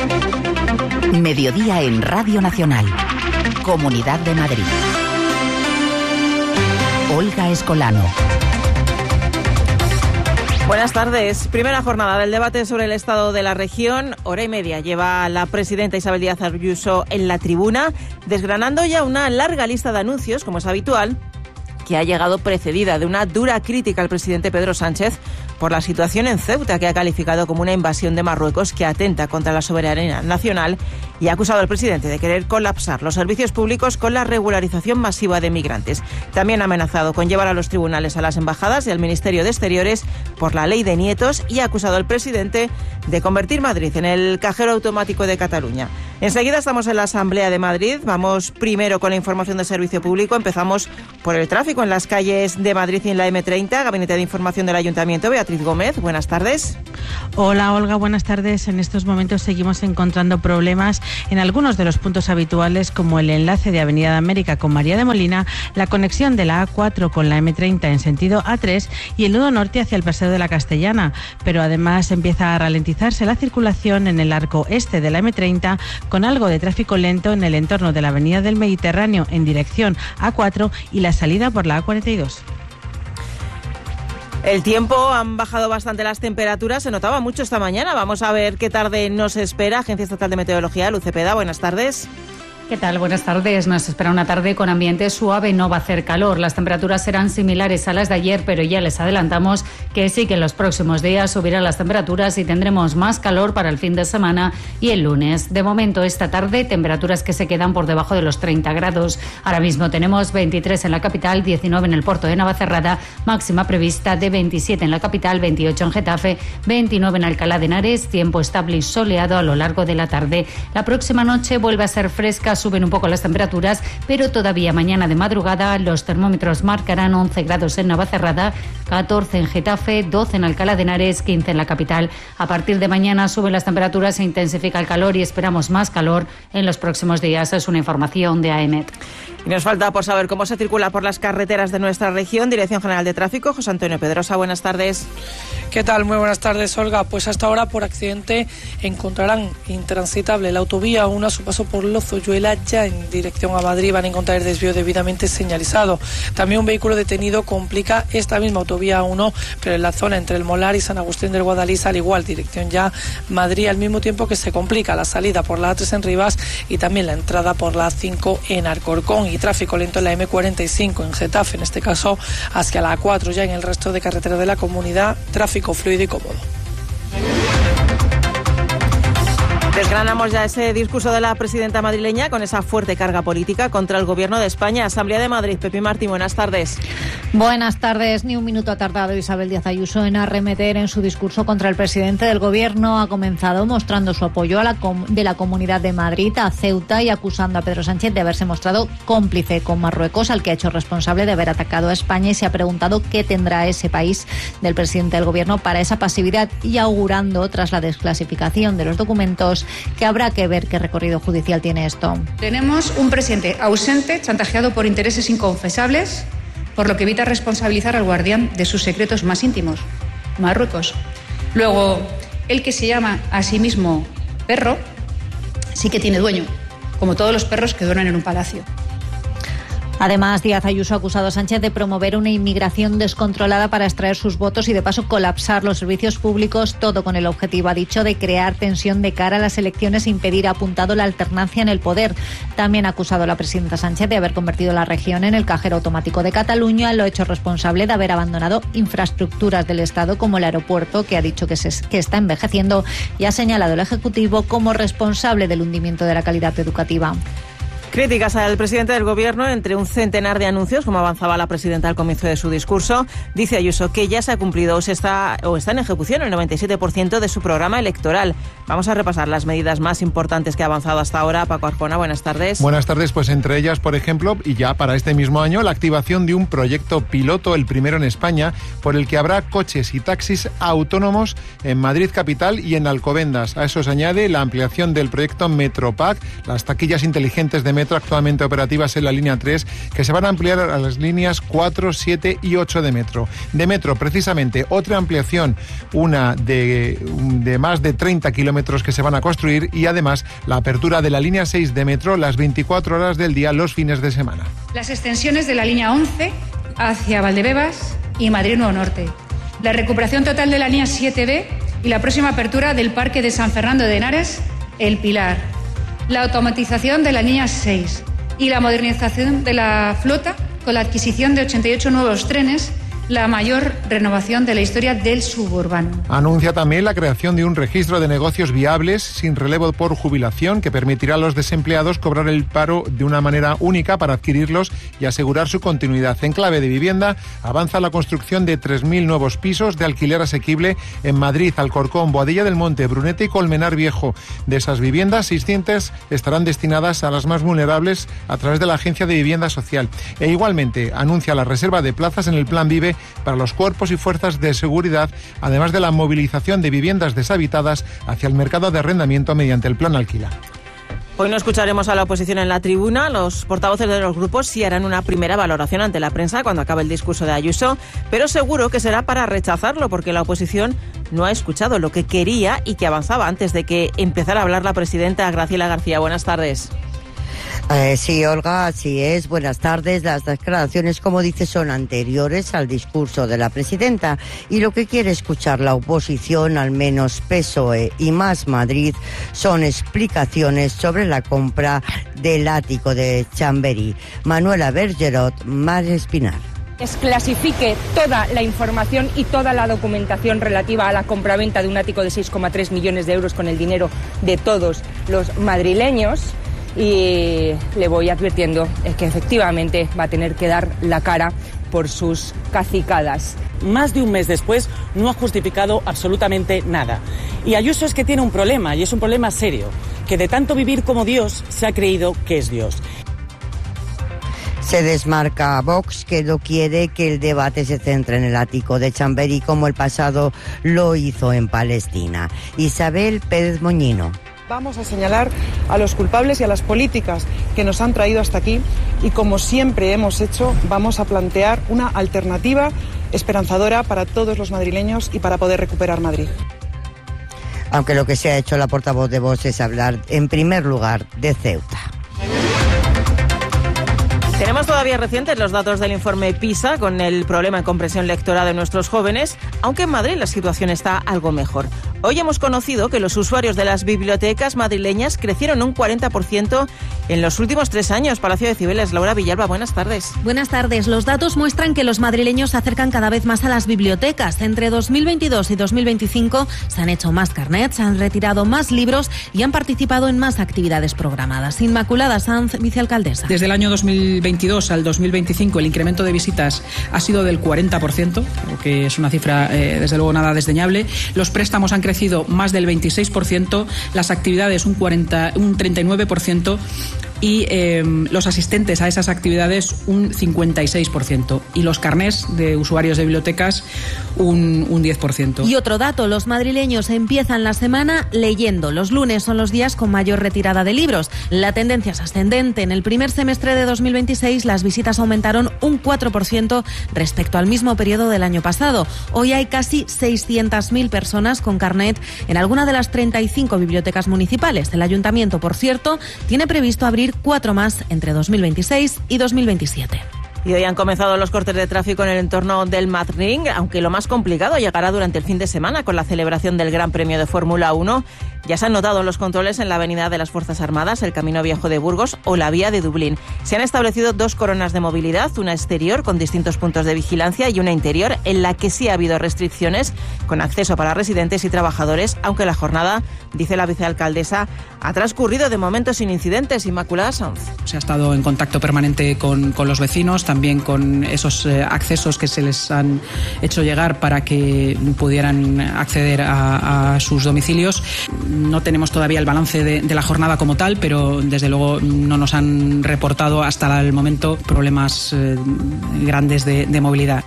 Mediodía en Radio Nacional. Comunidad de Madrid. Olga Escolano. Buenas tardes. Primera jornada del debate sobre el estado de la región. Hora y media lleva la presidenta Isabel Díaz Ayuso en la tribuna, desgranando ya una larga lista de anuncios, como es habitual, que ha llegado precedida de una dura crítica al presidente Pedro Sánchez por la situación en Ceuta, que ha calificado como una invasión de Marruecos que atenta contra la soberanía nacional, y ha acusado al presidente de querer colapsar los servicios públicos con la regularización masiva de migrantes. También ha amenazado con llevar a los tribunales a las embajadas y al Ministerio de Exteriores por la ley de nietos, y ha acusado al presidente de convertir Madrid en el cajero automático de Cataluña. Enseguida estamos en la Asamblea de Madrid. Vamos primero con la información del servicio público. Empezamos por el tráfico en las calles de Madrid y en la M30. Gabinete de Información del Ayuntamiento, Beatriz Gómez, buenas tardes. Hola Olga, buenas tardes. En estos momentos seguimos encontrando problemas en algunos de los puntos habituales, como el enlace de Avenida de América con María de Molina, la conexión de la A4 con la M30 en sentido A3 y el nudo norte hacia el Paseo de la Castellana. Pero además empieza a ralentizarse la circulación en el arco este de la M30, con algo de tráfico lento en el entorno de la Avenida del Mediterráneo en dirección A4 y la salida por la A42. El tiempo, han bajado bastante las temperaturas, se notaba mucho esta mañana. Vamos a ver qué tarde nos espera. Agencia Estatal de Meteorología, Luz Cepeda, buenas tardes. ¿Qué tal? Buenas tardes. Nos espera una tarde con ambiente suave, no va a hacer calor. Las temperaturas serán similares a las de ayer, pero ya les adelantamos que sí que en los próximos días subirán las temperaturas y tendremos más calor para el fin de semana y el lunes. De momento, esta tarde, temperaturas que se quedan por debajo de los 30 grados. Ahora mismo tenemos 23 en la capital, 19 en el puerto de Navacerrada, máxima prevista de 27 en la capital, 28 en Getafe, 29 en Alcalá de Henares, tiempo estable y soleado a lo largo de la tarde. La próxima noche vuelve a ser fresca, suben un poco las temperaturas, pero todavía mañana de madrugada los termómetros marcarán 11 grados en Navacerrada, 14 en Getafe, 12 en Alcalá de Henares, 15 en la capital. A partir de mañana suben las temperaturas, se intensifica el calor y esperamos más calor en los próximos días. Es una información de AEMET. Y nos falta por saber cómo se circula por las carreteras de nuestra región. Dirección General de Tráfico, José Antonio Pedrosa, buenas tardes. ¿Qué tal? Muy buenas tardes, Olga. Pues hasta ahora por accidente encontrarán intransitable la autovía 1 a su paso por Lozoyuela, ya en dirección a Madrid van a encontrar el desvío debidamente señalizado. También un vehículo detenido complica esta misma autovía 1, pero en la zona entre el Molar y San Agustín del Guadalís, al igual, dirección ya Madrid, al mismo tiempo que se complica la salida por la A3 en Rivas y también la entrada por la A5 en Alcorcón, y tráfico lento en la M45 en Getafe, en este caso hacia la A4, ya en el resto de carreteras de la comunidad, tráfico fluido y cómodo. Desgranamos ya ese discurso de la presidenta madrileña con esa fuerte carga política contra el Gobierno de España. Asamblea de Madrid, Pepi Martín, buenas tardes. Buenas tardes. Ni un minuto ha tardado Isabel Díaz Ayuso en arremeter en su discurso contra el presidente del Gobierno. Ha comenzado mostrando su apoyo a de la Comunidad de Madrid a Ceuta y acusando a Pedro Sánchez de haberse mostrado cómplice con Marruecos, al que ha hecho responsable de haber atacado a España, y se ha preguntado qué tendrá ese país del presidente del Gobierno para esa pasividad, y augurando, tras la desclasificación de los documentos, que habrá que ver qué recorrido judicial tiene esto. Tenemos un presidente ausente, chantajeado por intereses inconfesables, por lo que evita responsabilizar al guardián de sus secretos más íntimos, Marruecos. Luego, el que se llama a sí mismo perro, sí que tiene dueño, como todos los perros que duermen en un palacio. Además, Díaz Ayuso ha acusado a Sánchez de promover una inmigración descontrolada para extraer sus votos y de paso colapsar los servicios públicos, todo con el objetivo, ha dicho, de crear tensión de cara a las elecciones e impedir, ha apuntado, la alternancia en el poder. También ha acusado a la presidenta Sánchez de haber convertido la región en el cajero automático de Cataluña, lo ha hecho responsable de haber abandonado infraestructuras del Estado como el aeropuerto, que ha dicho que está envejeciendo, y ha señalado al Ejecutivo como responsable del hundimiento de la calidad educativa. Críticas al presidente del Gobierno entre un centenar de anuncios, como avanzaba la presidenta al comienzo de su discurso. Dice Ayuso que ya se ha cumplido o está en ejecución el 97% de su programa electoral. Vamos a repasar las medidas más importantes que ha avanzado hasta ahora. Paco Arjona, buenas tardes. Buenas tardes, pues entre ellas, por ejemplo, y ya para este mismo año, la activación de un proyecto piloto, el primero en España, por el que habrá coches y taxis autónomos en Madrid capital y en Alcobendas. A eso se añade la ampliación del proyecto Metropack, las taquillas inteligentes de metro actualmente operativas en la línea 3, que se van a ampliar a las líneas 4, 7 y 8 de metro. De metro, precisamente, otra ampliación, una de más de 30 kilómetros que se van a construir, y además la apertura de la línea 6 de metro las 24 horas del día los fines de semana. Las extensiones de la línea 11 hacia Valdebebas y Madrid Nuevo Norte. La recuperación total de la línea 7B y la próxima apertura del Parque de San Fernando de Henares, El Pilar. La automatización de la línea 6 y la modernización de la flota con la adquisición de 88 nuevos trenes, la mayor renovación de la historia del suburbano. Anuncia también la creación de un registro de negocios viables sin relevo por jubilación que permitirá a los desempleados cobrar el paro de una manera única para adquirirlos y asegurar su continuidad. En clave de vivienda, avanza la construcción de 3.000 nuevos pisos de alquiler asequible en Madrid, Alcorcón, Boadilla del Monte, Brunete y Colmenar Viejo. De esas viviendas, 600 estarán destinadas a las más vulnerables a través de la Agencia de Vivienda Social. E igualmente anuncia la reserva de plazas en el Plan Vive para los cuerpos y fuerzas de seguridad, además de la movilización de viviendas deshabitadas hacia el mercado de arrendamiento mediante el Plan Alquila. Hoy no escucharemos a la oposición en la tribuna. Los portavoces de los grupos sí harán una primera valoración ante la prensa cuando acabe el discurso de Ayuso, pero seguro que será para rechazarlo, porque la oposición no ha escuchado lo que quería y que avanzaba antes de que empezara a hablar la presidenta Graciela García. Buenas tardes. Sí, Olga, así es. Buenas tardes. Las declaraciones, como dice, son anteriores al discurso de la presidenta, y lo que quiere escuchar la oposición, al menos PSOE y Más Madrid, son explicaciones sobre la compra del ático de Chamberí. Manuela Bergerot, Mar Espinar. Clasifique toda la información y toda la documentación relativa a la compraventa de un ático de 6,3 millones de euros con el dinero de todos los madrileños. Y le voy advirtiendo que efectivamente va a tener que dar la cara por sus cacicadas. Más de un mes después no ha justificado absolutamente nada. Y Ayuso es que tiene un problema, y es un problema serio, que de tanto vivir como Dios se ha creído que es Dios. Se desmarca a Vox, que no quiere que el debate se centre en el ático de Chamberí como el pasado lo hizo en Palestina. Isabel Pérez Moñino. Vamos a señalar a los culpables y a las políticas que nos han traído hasta aquí, y como siempre hemos hecho, vamos a plantear una alternativa esperanzadora para todos los madrileños y para poder recuperar Madrid. Aunque lo que se ha hecho la portavoz de Vox es hablar en primer lugar de Ceuta. Tenemos todavía recientes los datos del informe PISA con el problema de comprensión lectora de nuestros jóvenes, aunque en Madrid la situación está algo mejor. Hoy hemos conocido que los usuarios de las bibliotecas madrileñas crecieron un 40% en los últimos 3 años. Palacio de Cibeles, Laura Villalba, buenas tardes. Buenas tardes. Los datos muestran que los madrileños se acercan cada vez más a las bibliotecas. Entre 2022 y 2025 se han hecho más carnets, se han retirado más libros y han participado en más actividades programadas. Inmaculada Sanz, vicealcaldesa. Desde el año 2022 al 2025 el incremento de visitas ha sido del 40%, que es una cifra desde luego nada desdeñable. Los préstamos han crecido más del 26%, las actividades un 39% y los asistentes a esas actividades un 56%, y los carnés de usuarios de bibliotecas un 10%. Y otro dato, los madrileños empiezan la semana leyendo. Los lunes son los días con mayor retirada de libros. La tendencia es ascendente. En el primer semestre de 2026 las visitas aumentaron un 4% respecto al mismo periodo del año pasado. Hoy hay casi 600.000 personas con carnet en alguna de las 35 bibliotecas municipales. El ayuntamiento, por cierto, tiene previsto abrir 4 más entre 2026 y 2027. Y hoy han comenzado los cortes de tráfico en el entorno del Madrid, aunque lo más complicado llegará durante el fin de semana con la celebración del Gran Premio de Fórmula 1. Ya se han notado los controles en la Avenida de las Fuerzas Armadas, el Camino Viejo de Burgos o la Vía de Dublín. Se han establecido 2 coronas de movilidad, una exterior con distintos puntos de vigilancia y una interior en la que sí ha habido restricciones con acceso para residentes y trabajadores, aunque la jornada, dice la vicealcaldesa, ha transcurrido de momento sin incidentes. Inmaculada Sanz. Se ha estado en contacto permanente con los vecinos, también con esos accesos que se les han hecho llegar para que pudieran acceder a sus domicilios. No tenemos todavía el balance de la jornada como tal, pero desde luego no nos han reportado hasta el momento problemas grandes de movilidad.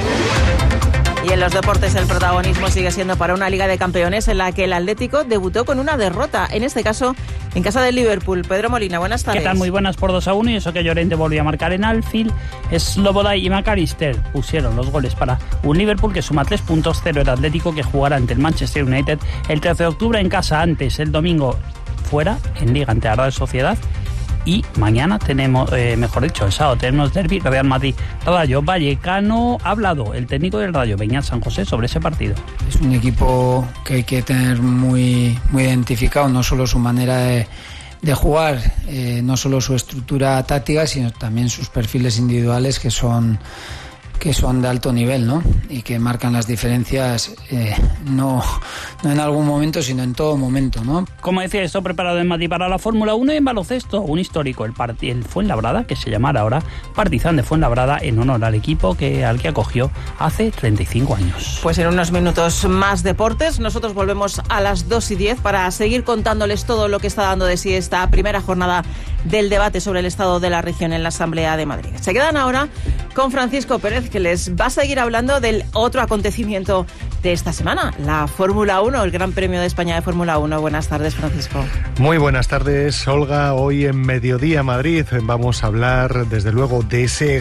Y en los deportes el protagonismo sigue siendo para una Liga de Campeones en la que el Atlético debutó con una derrota, en este caso en casa del Liverpool. Pedro Molina, buenas tardes. ¿Qué tal? Muy buenas, por 2-1, y eso que Llorente volvió a marcar en Anfield. Sloboda y McAllister pusieron los goles para un Liverpool que suma 3 puntos, 0 el Atlético, que jugará ante el Manchester United el 13 de octubre en casa, antes el domingo fuera en Liga ante la Real Sociedad. Y mañana tenemos, el sábado tenemos derbi Real Madrid-Rayo Vallecano. Ha hablado el técnico del Rayo, Beñat San José, sobre ese partido. Es un equipo que hay que tener muy identificado, no solo su manera de jugar, no solo su estructura táctica, sino también sus perfiles individuales que son de alto nivel, ¿no? Y que marcan las diferencias no en algún momento, sino en todo momento, ¿no? Como decía, esto preparado en Madrid para la Fórmula 1 y en baloncesto, un histórico, el Fuenlabrada, que se llamará ahora Partizan de Fuenlabrada, en honor al equipo al que acogió hace 35 años. Pues en unos minutos más deportes, nosotros volvemos a las 2:10 para seguir contándoles todo lo que está dando de sí esta primera jornada del debate sobre el estado de la región en la Asamblea de Madrid. Se quedan ahora con Francisco Pérez, que les va a seguir hablando del otro acontecimiento de esta semana, la Fórmula 1, el Gran Premio de España de Fórmula 1. Buenas tardes, Francisco. Muy buenas tardes, Olga. Hoy en Mediodía Madrid vamos a hablar, desde luego, de ese